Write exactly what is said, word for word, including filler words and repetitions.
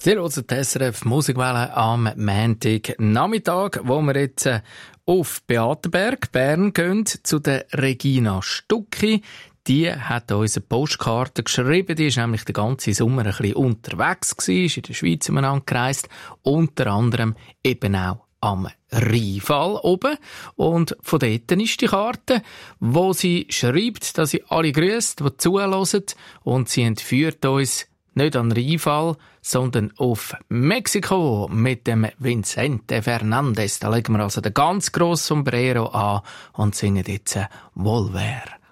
Sie hören die S R F Musikwelle am Montag Nachmittag, wo wir jetzt auf Beatenberg, Bern gehen, zu der Regina Stucki. Die hat uns eine Postkarte geschrieben. Die ist nämlich den ganzen Sommer ein bisschen unterwegs gewesen, ist in der Schweiz umeinander gereist, unter anderem eben auch am Rheinfall oben. Und von dort ist die Karte, wo sie schreibt, dass sie alle grüßt, die zuhören. Und sie entführt uns nicht an den Rheinfall, sondern auf Mexiko mit dem Vicente Fernandez. Da legen wir also den ganz grossen Sombrero an und singen jetzt Volver.